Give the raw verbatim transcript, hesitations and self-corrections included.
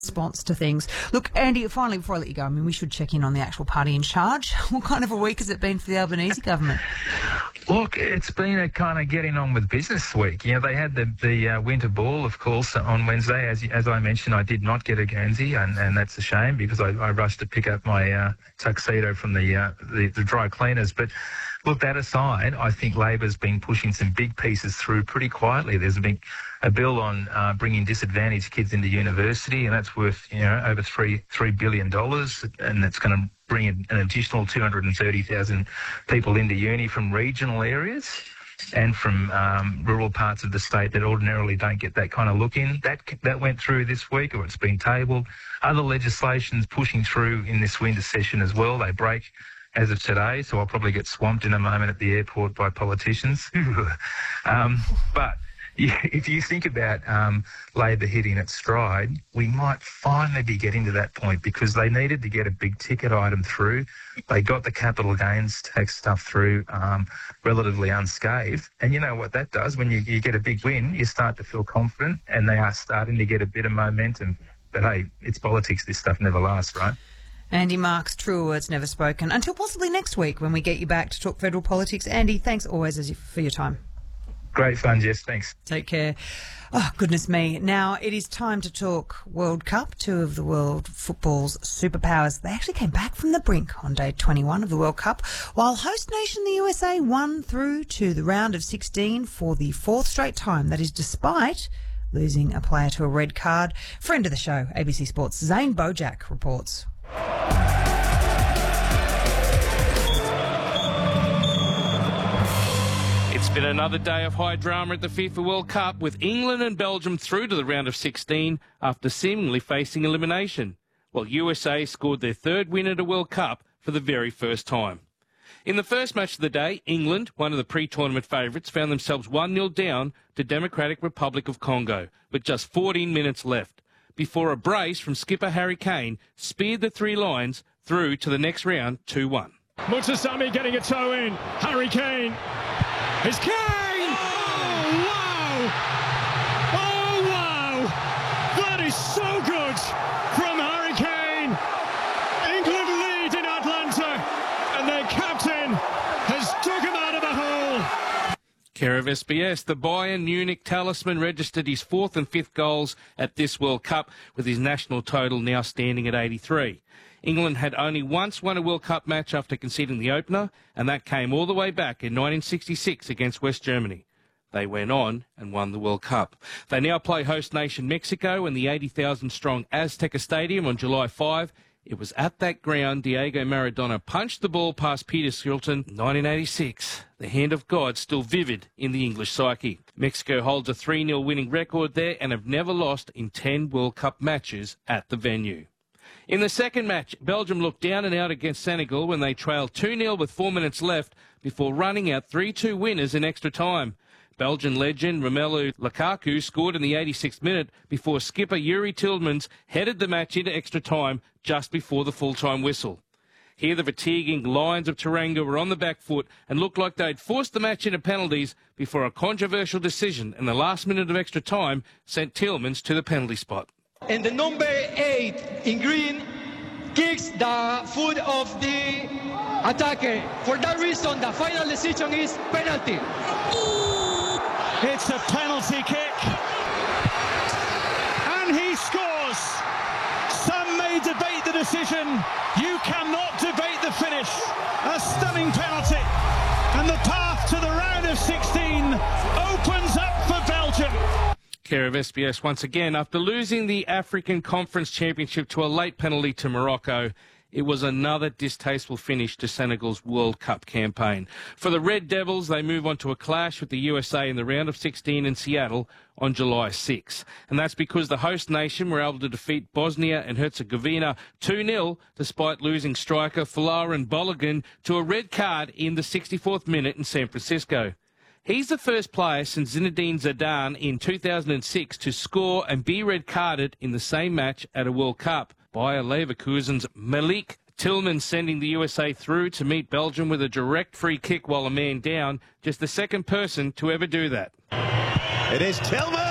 response to things. Look, Andy, finally, before I let you go, I mean, we should check in on the actual party in charge. What kind of a week has it been for the Albanese government? Look, it's been a kind of getting on with business week. You know, they had the the uh, winter ball, of course, on Wednesday. As as I mentioned, I did not get a Guernsey, and, and that's a shame because I, I rushed to pick up my uh, tuxedo from the, uh, the the dry cleaners. But look, that aside, I think Labor's been pushing some big pieces through pretty quietly. There's a big a bill on uh, bringing disadvantaged kids into university, and that's worth, you know, over three three billion dollars, and that's going to bring in an additional two hundred thirty thousand people into uni from regional areas and from um, rural parts of the state that ordinarily don't get that kind of look in. That that went through this week, or it's been tabled. Other legislation's pushing through in this winter session as well. They break as of today, so I'll probably get swamped in a moment at the airport by politicians. um, but if you think about um, Labor hitting its stride, we might finally be getting to that point because they needed to get a big ticket item through. They got the capital gains tax stuff through um, relatively unscathed. And you know what that does? When you, you get a big win, you start to feel confident, and they are starting to get a bit of momentum. But hey, it's politics. This stuff never lasts, right? Andy Marks, true words never spoken. Until possibly next week when we get you back to talk federal politics. Andy, thanks always as you, for your time. Great fun, Jess. Thanks. Take care. Oh, goodness me. Now it is time to talk World Cup. Two of the world football's superpowers, they actually came back from the brink on day twenty-one of the World Cup, while host nation the U S A won through to the round of sixteen for the fourth straight time. That is despite losing a player to a red card. Friend of the show, A B C Sports' Zane Bojack reports. It's been another day of high drama at the FIFA World Cup, with England and Belgium through to the round of sixteen after seemingly facing elimination, while U S A scored their third win at a World Cup for the very first time. In the first match of the day, England, one of the pre-tournament favourites, found themselves one nil down to Democratic Republic of Congo with just fourteen minutes left, before a brace from skipper Harry Kane speared the three lions through to the next round two one. Mutsasami getting a toe in. Harry Kane. It's Kane! Oh, wow! Oh, wow! That is so good from Harry Kane. England lead in Atlanta, and their captain has dug him out of a hole. Care of S B S, the Bayern Munich talisman registered his fourth and fifth goals at this World Cup, with his national total now standing at eighty-three. England had only once won a World Cup match after conceding the opener, and that came all the way back in nineteen sixty-six against West Germany. They went on and won the World Cup. They now play host nation Mexico in the eighty thousand strong Azteca Stadium on July fifth. It was at that ground Diego Maradona punched the ball past Peter Shilton in nineteen eighty-six. The hand of God still vivid in the English psyche. Mexico holds a three nil winning record there and have never lost in ten World Cup matches at the venue. In the second match, Belgium looked down and out against Senegal when they trailed two nil with four minutes left before running out three two winners in extra time. Belgian legend Romelu Lukaku scored in the eighty-sixth minute before skipper Yuri Tielemans headed the match into extra time just before the full-time whistle. Here the fatiguing Lions of Teranga were on the back foot and looked like they'd forced the match into penalties before a controversial decision in the last minute of extra time sent Tielemans to the penalty spot. And the number eight in green kicks the foot of the attacker. For that reason, the final decision is penalty. It's a penalty kick. And he scores. Some may debate the decision. You cannot debate the finish. A stunning penalty. And the path to the round of sixteen opens up for Belgium. Care of S B S once again. After losing the African Conference Championship to a late penalty to Morocco, it was another distasteful finish to Senegal's World Cup campaign. For the Red Devils, they move on to a clash with the U S A in the round of sixteen in Seattle on July sixth. And that's because the host nation were able to defeat Bosnia and Herzegovina two nil despite losing striker Folarin Balogun to a red card in the sixty-fourth minute in San Francisco. He's the first player since Zinedine Zidane in two thousand six to score and be red-carded in the same match at a World Cup. Bayer Leverkusen's Malik Tielemans sending the U S A through to meet Belgium with a direct free kick while a man down, just the second person to ever do that. It is Tielemans!